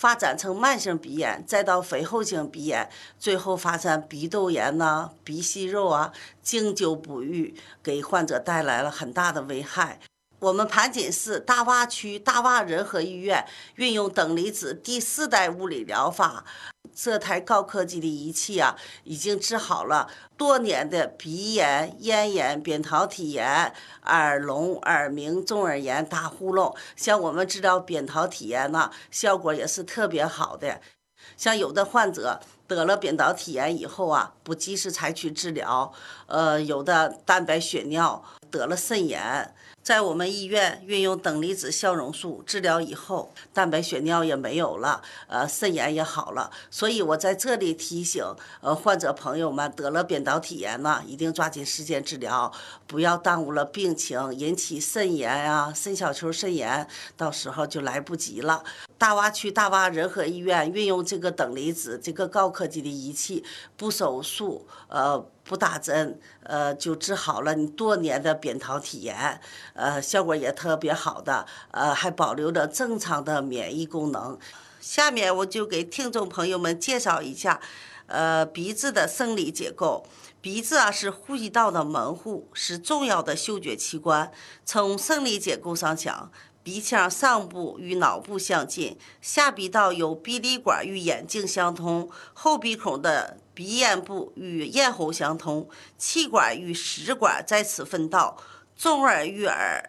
发展成慢性鼻炎，再到肥厚性鼻炎，最后发展鼻窦炎呐、鼻息肉啊，经久不愈，给患者带来了很大的危害。我们盘锦市大洼区大洼仁和医院运用等离子第4代物理疗法，这台高科技的仪器啊，已经治好了多年的鼻炎、咽炎、扁桃体炎、耳聋、耳鸣、中耳炎、打呼噜。像我们治疗扁桃体炎呢，效果也是特别好的。像有的患者得了扁桃体炎以后啊，不及时采取治疗，有的蛋白血尿，得了肾炎。在我们医院运用等离子消融术治疗以后，蛋白血尿也没有了，肾炎也好了。所以我在这里提醒患者朋友们，得了扁桃体炎呢，一定抓紧时间治疗，不要耽误了病情，引起肾炎啊、肾小球肾炎，到时候就来不及了。大洼区大洼仁和医院运用这个等离子这个高科技的仪器，不手术，不打针，就治好了你多年的扁桃体炎，效果也特别好的，还保留着正常的免疫功能。下面我就给听众朋友们介绍一下，鼻子的生理结构。鼻子啊是呼吸道的门户，是重要的嗅觉器官。从生理结构上讲，鼻腔上部与脑部相近，下鼻道有鼻lid管与眼睛相通，后鼻孔的鼻咽部与咽喉相通，气管与食管在此分道，中耳与耳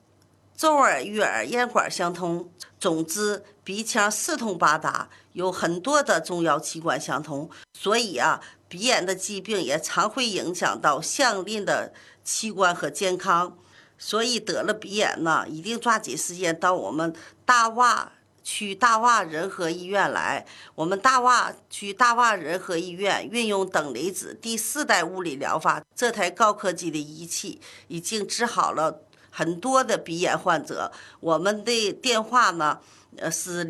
咽管相通。总之，鼻腔四通八达，有很多的重要器官相通，所以啊，鼻炎的疾病也常会影响到相邻的器官和健康。所以得了鼻炎呢，一定抓紧时间到我们大洼区大洼仁和医院来。我们大洼区大洼仁和医院运用等离子第4代物理疗法，这台高科技的仪器已经治好了很多的鼻炎患者。我们的电话呢，是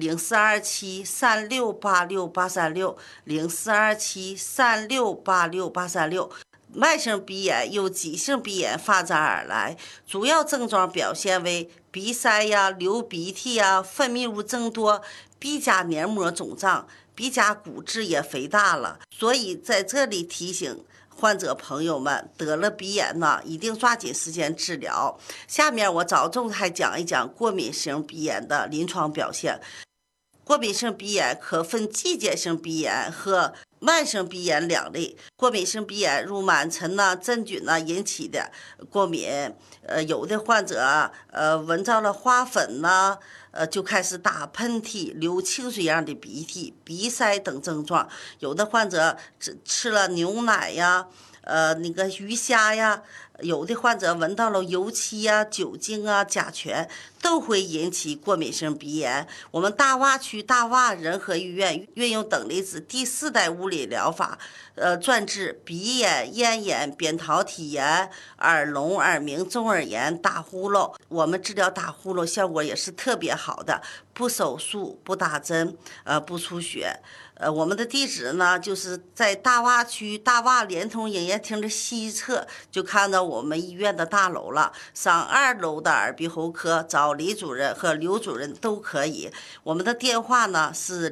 0427368836，0427368836。慢性鼻炎由急性鼻炎发展而来，主要症状表现为鼻塞呀、流鼻涕呀、分泌物增多、鼻甲黏膜肿胀、鼻甲骨质也肥大了。所以在这里提醒患者朋友们，得了鼻炎呢，一定抓紧时间治疗。下面我着重还讲一讲过敏性鼻炎的临床表现。过敏性鼻炎可分季节性鼻炎和慢性鼻炎2类。过敏性鼻炎如螨尘呐、真菌呐引起的过敏，有的患者闻到了花粉呐，就开始打喷嚏、流清水样的鼻涕、鼻塞等症状。有的患者吃了牛奶呀、那个鱼虾呀，有的患者闻到了油漆呀、酒精啊、甲醛，都会引起过敏性鼻炎。我们大洼区大洼仁和医院运用等离子第4代物理疗法，专治鼻炎、咽炎、扁桃体炎、耳聋、耳鸣、中耳炎、打呼噜。我们治疗打呼噜效果也是特别好的，不手术、不打针，不出血。我们的地址呢，就是在大洼区大洼联通营业厅的西侧，就看到我们医院的大楼了。上2楼的耳鼻喉科找李主任和刘主任都可以。我们的电话呢是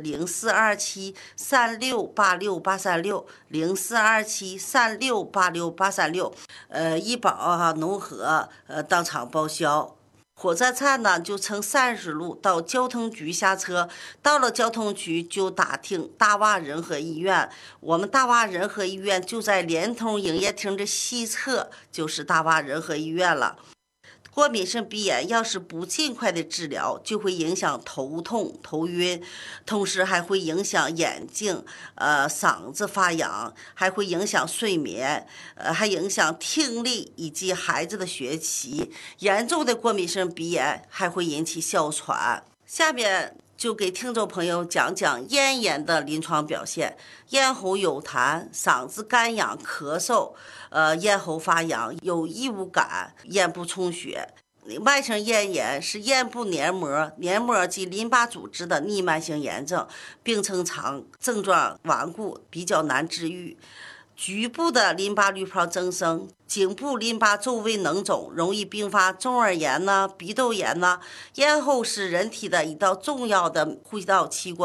0427368836，0427368836。医保啊、农合当场报销。火车站呢，就乘30路到交通局下车，到了交通局就打听大洼仁和医院。我们大洼仁和医院就在联通营业厅的西侧，就是大洼仁和医院了。过敏性鼻炎要是不尽快的治疗，就会影响头痛、头晕，同时还会影响眼睛、嗓子发痒，还会影响睡眠，还影响听力以及孩子的学习。严重的过敏性鼻炎还会引起哮喘。下面就给听众朋友讲讲咽炎的临床表现。咽喉有痰，嗓子干痒、咳嗽，咽喉发痒，有异物感，咽部充血。慢性咽炎是咽部黏膜及淋巴组织的逆慢性炎症，病程长，症状顽固，比较难治愈。局部的淋巴滤泡增生，颈部淋巴周围脓肿，容易并发中耳炎呐、鼻窦炎呐。咽喉是人体的一道重要的呼吸道器官。